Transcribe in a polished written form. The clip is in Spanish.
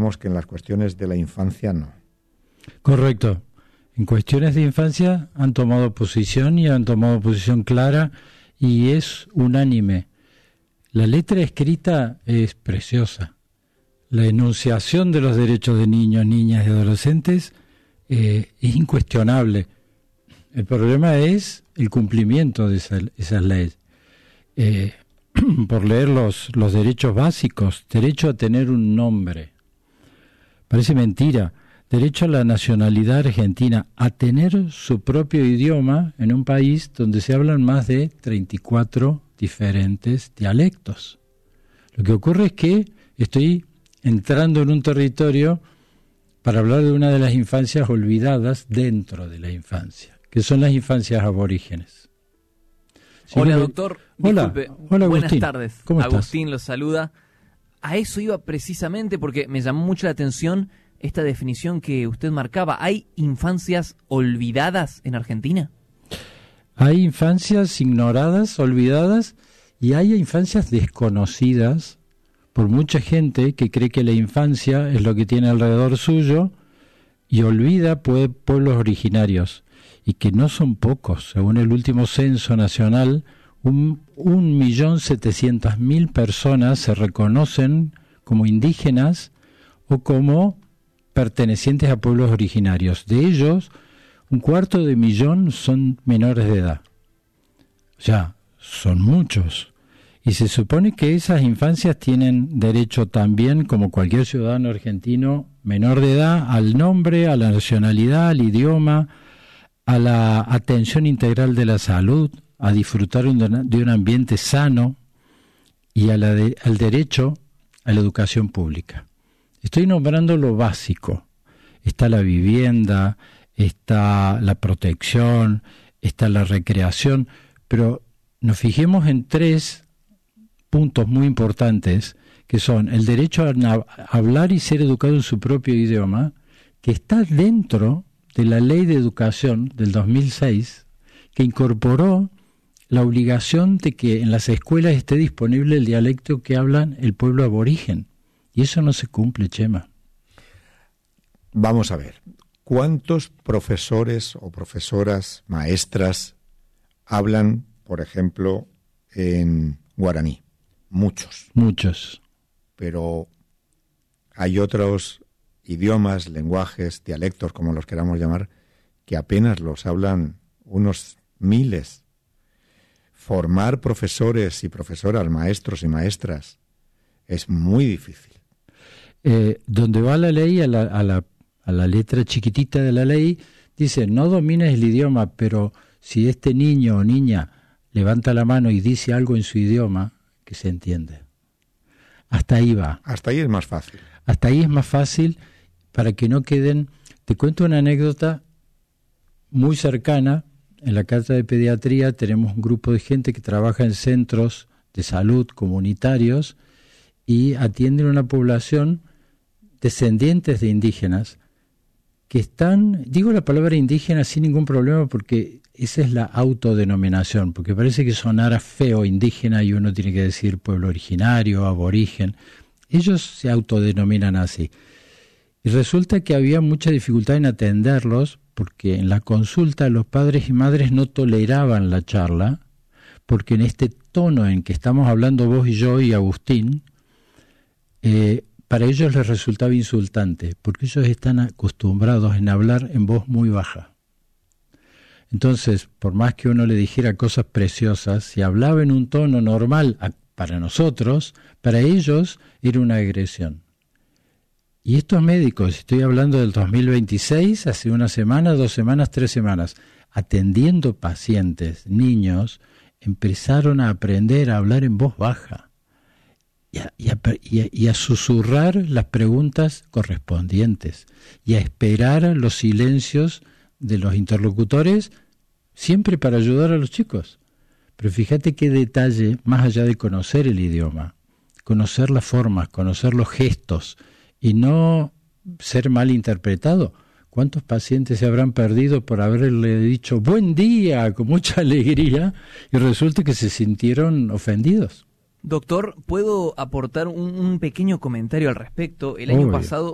digamos que en las cuestiones de la infancia no. Correcto. En cuestiones de infancia han tomado posición y han tomado posición clara y es unánime. La letra escrita es preciosa. La enunciación de los derechos de niños, niñas y adolescentes es incuestionable. El problema es el cumplimiento de esas leyes. Por leer los derechos básicos, derecho a tener un nombre. Parece mentira. Derecho a la nacionalidad argentina, a tener su propio idioma en un país donde se hablan más de 34 diferentes dialectos. Lo que ocurre es que estoy entrando en un territorio para hablar de una de las infancias olvidadas dentro de la infancia, que son las infancias aborígenes. Hola, doctor. Disculpe. Hola, buenas Agustín. tardes. ¿Cómo estás? Agustín los saluda. A eso iba precisamente porque me llamó mucho la atención esta definición que usted marcaba. ¿Hay infancias olvidadas en Argentina? Hay infancias ignoradas, olvidadas, y hay infancias desconocidas por mucha gente que cree que la infancia es lo que tiene alrededor suyo y olvida pueblos originarios, y que no son pocos. Según el último censo nacional, 1.700.000 personas se reconocen como indígenas o como pertenecientes a pueblos originarios. De ellos, 250.000 son menores de edad. O sea, son muchos. Y se supone que esas infancias tienen derecho también, como cualquier ciudadano argentino menor de edad, al nombre, a la nacionalidad, al idioma, a la atención integral de la salud, a disfrutar de un ambiente sano y al derecho a la educación pública. Estoy nombrando lo básico. Está la vivienda, está la protección, está la recreación, pero nos fijemos en 3 puntos muy importantes, que son el derecho a hablar y ser educado en su propio idioma, que está dentro de la Ley de Educación del 2006, que incorporó la obligación de que en las escuelas esté disponible el dialecto que hablan el pueblo aborigen. Y eso no se cumple, Chema. Vamos a ver, ¿cuántos profesores o profesoras, maestras, hablan, por ejemplo, en guaraní? Muchos. Muchos. Pero hay otros idiomas, lenguajes, dialectos, como los queramos llamar, que apenas los hablan unos miles. Formar profesores y profesoras, maestros y maestras, es muy difícil. Donde va la ley, a la letra chiquitita de la ley, dice, no domines el idioma, pero si este niño o niña levanta la mano y dice algo en su idioma, que se entiende. Hasta ahí va. Hasta ahí es más fácil. Hasta ahí es más fácil para que no queden... Te cuento una anécdota muy cercana. En la Cátedra de Pediatría tenemos un grupo de gente que trabaja en centros de salud comunitarios y atienden a una población descendientes de indígenas que están, digo la palabra indígena sin ningún problema porque esa es la autodenominación, porque parece que sonara feo indígena y uno tiene que decir pueblo originario, aborigen. Ellos se autodenominan así. Y resulta que había mucha dificultad en atenderlos porque en la consulta los padres y madres no toleraban la charla, porque en este tono en que estamos hablando vos y yo y Agustín, para ellos les resultaba insultante, porque ellos están acostumbrados en hablar en voz muy baja. Entonces, por más que uno le dijera cosas preciosas, si hablaba en un tono normal para nosotros, para ellos era una agresión. Y estos médicos, estoy hablando del 2026, hace una semana, 2 semanas, 3 semanas, atendiendo pacientes, niños, empezaron a aprender a hablar en voz baja y a susurrar las preguntas correspondientes y a esperar los silencios de los interlocutores, siempre para ayudar a los chicos. Pero fíjate qué detalle, más allá de conocer el idioma, conocer las formas, conocer los gestos y no ser mal interpretado. ¿Cuántos pacientes se habrán perdido por haberle dicho buen día con mucha alegría y resulta que se sintieron ofendidos? Doctor, ¿puedo aportar un pequeño comentario al respecto? El año pasado